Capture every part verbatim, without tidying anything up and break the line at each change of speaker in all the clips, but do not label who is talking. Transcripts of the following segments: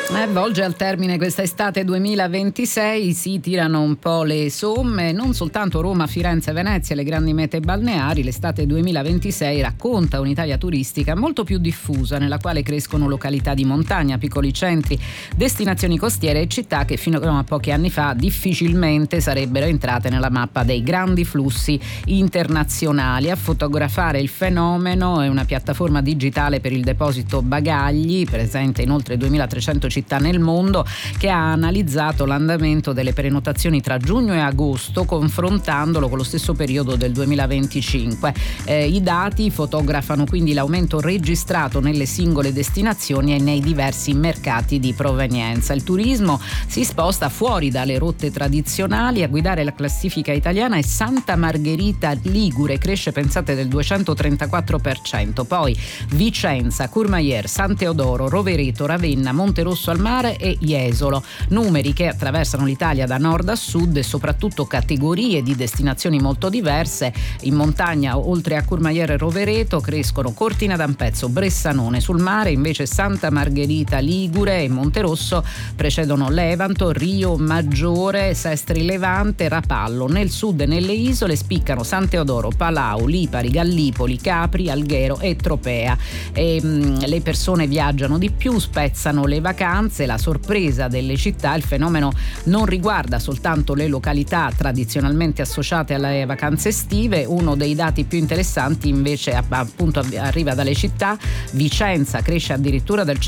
Eh, volge al termine questa estate duemilaventisei, si tirano un po' le somme, non soltanto Roma, Firenze, Venezia, le grandi mete balneari. L'estate duemilaventisei racconta un'Italia turistica molto più diffusa, nella quale crescono località di montagna, piccoli centri, destinazioni costiere e città che fino a pochi anni fa difficilmente sarebbero entrate nella mappa dei grandi flussi internazionali. A fotografare il fenomeno è una piattaforma digitale per il deposito bagagli, presente in oltre duemilatrecento città nel mondo, che ha analizzato l'andamento delle prenotazioni tra giugno e agosto, confrontandolo con lo stesso periodo del duemilaventicinque. Eh, I dati fotografano quindi l'aumento registrato nelle singole destinazioni e nei diversi mercati di provenienza. Il turismo si sposta fuori dalle rotte tradizionali. A guidare la classifica italiana è Santa Margherita Ligure, cresce, pensate, del duecentotrentaquattro per cento. Poi Vicenza, Courmayeur, San Teodoro, Rovereto, Ravenna, Monterosso al Mare e Jesolo, numeri che attraversano l'Italia da nord a sud e soprattutto categorie di destinazioni molto diverse. In montagna, oltre a Courmayeur e Rovereto, crescono Cortina d'Ampezzo, Bressanone. Sul mare invece Santa Margherita Ligure e Monterosso precedono Levanto, Rio Maggiore, Sestri Levante, Rapallo. Nel sud e nelle isole spiccano San Teodoro, Palau, Lipari, Gallipoli, Capri, Alghero e Tropea. E, mh, le persone viaggiano di più, spezzano le vacanze. La sorpresa delle città, il fenomeno non riguarda soltanto le località tradizionalmente associate alle vacanze estive. Uno dei dati più interessanti invece appunto arriva dalle città. Vicenza cresce addirittura del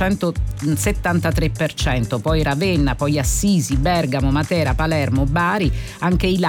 centosettantatré per cento, poi Ravenna, poi Assisi, Bergamo, Matera, Palermo, Bari, anche i